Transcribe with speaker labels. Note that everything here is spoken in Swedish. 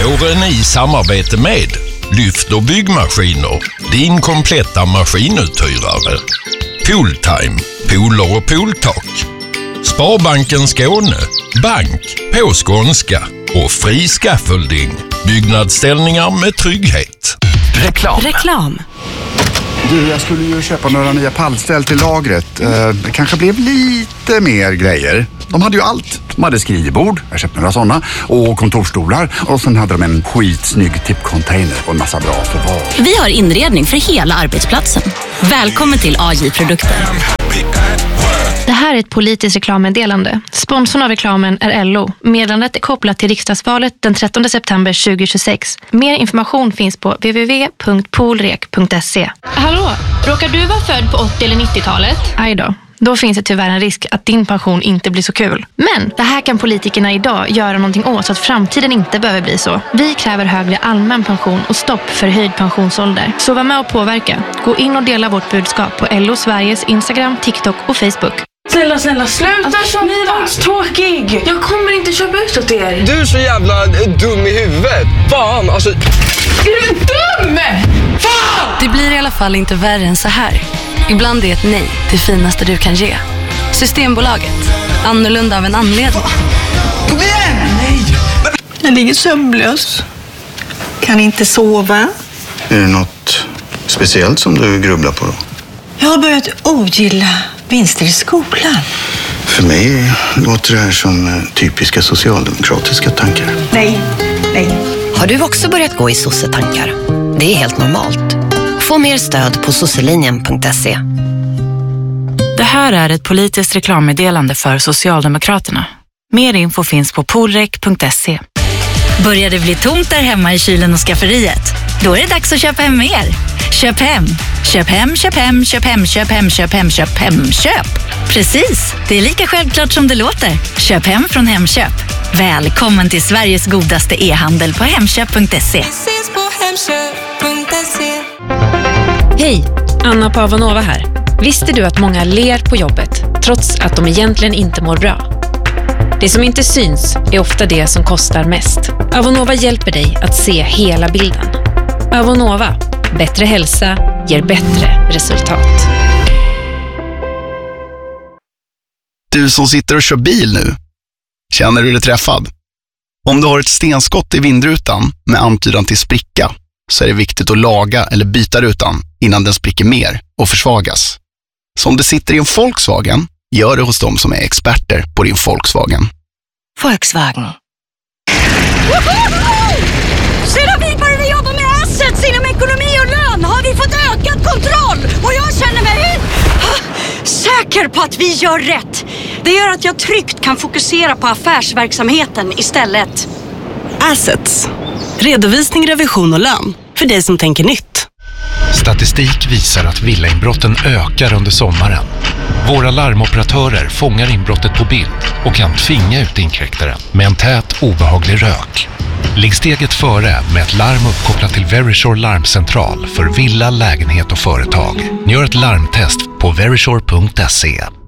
Speaker 1: Våren i samarbete med Lyft och byggmaskiner, din kompletta maskinuthyrare. Pooltime, pooler och pooltak. Sparbanken Skåne, bank på skånska och fri scaffolding. Byggnadsställningar med trygghet.
Speaker 2: Reklam.
Speaker 3: Du, jag skulle ju köpa några nya pallställ till lagret. Det kanske blev lite mer grejer. De hade ju allt. De hade skrivbord, jag köpte några sådana, och kontorstolar. Och sen hade de en skitsnygg tippcontainer och en massa bra förvar.
Speaker 2: Vi har inredning för hela arbetsplatsen. Välkommen till AJ Produkter.
Speaker 4: Det här är ett politiskt reklammeddelande. Sponsorn av reklamen är LO. Meddelandet är kopplat till riksdagsvalet den 13 september 2026. Mer information finns på www.poolrek.se. Hallå, råkar du vara född på 80- eller 90-talet? Aj då finns det tyvärr en risk att din pension inte blir så kul. Men det här kan politikerna idag göra någonting åt så att framtiden inte behöver bli så. Vi kräver högre allmän pension och stopp för höjd pensionsålder. Så var med och påverka. Gå in och dela vårt budskap på LO Sveriges Instagram, TikTok och Facebook.
Speaker 5: Snälla, sluta köpa ut. Tråkig. Jag kommer inte köpa ut åt er.
Speaker 6: Du är så jävla dum i huvudet. Fan, alltså.
Speaker 5: Är du dum? Fan!
Speaker 2: Det blir i alla fall inte värre än så här. Ibland är ett nej det finaste du kan ge. Systembolaget. Annorlunda av en anledning.
Speaker 6: Kom igen! Nej!
Speaker 7: Jag ligger sömnlös. Kan inte sova.
Speaker 8: Är det något speciellt som du grubblar på då?
Speaker 7: Jag har börjat ogilla vinster i skolan.
Speaker 8: För mig låter det här som typiska socialdemokratiska tankar.
Speaker 7: Nej.
Speaker 9: Har du också börjat gå i sossetankar? Det är helt normalt. Få mer stöd på sosselinjen.se.
Speaker 10: Det här är ett politiskt reklammeddelande för Socialdemokraterna. Mer info finns på poolrek.se.
Speaker 2: Börjar det bli tomt där hemma i kylen och skafferiet? Då är det dags att köpa hem mer. Köp hem. Köp hem, köp hem, köp hem, köp hem, köp hem, köp hem, köp. Precis, det är lika självklart som det låter. Köp hem från Hemköp. Välkommen till Sveriges godaste e-handel på hemköp.se.
Speaker 11: Hej, Anna på Avanova här. Visste du att många ler på jobbet trots att de egentligen inte mår bra? Det som inte syns är ofta det som kostar mest. Avanova hjälper dig att se hela bilden. Avanova, bättre hälsa ger bättre resultat.
Speaker 12: Du som sitter och kör bil nu, känner du dig träffad? Om du har ett stenskott i vindrutan med antydan till spricka så är det viktigt att laga eller byta rutan innan den spricker mer och försvagas. Så om du sitter i en Volkswagen, gör det hos dem som är experter på din Volkswagen.
Speaker 9: Volkswagen.
Speaker 13: Sedan vi började jobba med assets inom ekonomi och lön har vi fått ökad kontroll. Och jag känner mig säker på att vi gör rätt. Det gör att jag tryggt kan fokusera på affärsverksamheten istället.
Speaker 14: Assets. Redovisning, revision och lön. För dig som tänker nytt.
Speaker 15: Statistik visar att villainbrotten ökar under sommaren. Våra larmoperatörer fångar inbrottet på bild och kan tvinga ut inkräktaren med en tät, obehaglig rök. Ligg steget före med ett larm uppkopplat till Verisure larmcentral för villa, lägenhet och företag. Gör ett larmtest på verisure.se.